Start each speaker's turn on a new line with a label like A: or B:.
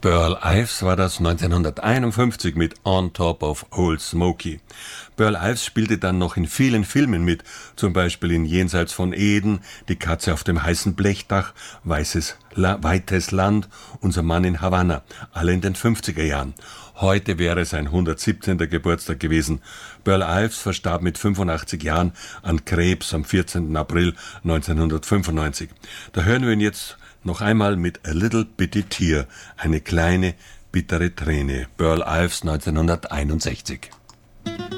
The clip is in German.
A: Burl Ives war das 1951 mit On Top of Old Smoky. Burl Ives spielte dann noch in vielen Filmen mit, zum Beispiel in Jenseits von Eden, Die Katze auf dem heißen Blechdach, Weites Land, Unser Mann in Havanna, alle in den 50er Jahren. Heute wäre sein 117. Geburtstag gewesen. Burl Ives verstarb mit 85 Jahren an Krebs am 14. April 1995. Da hören wir ihn jetzt noch einmal mit A Little Bitty Tear, eine kleine, bittere Träne. Burl Ives 1961.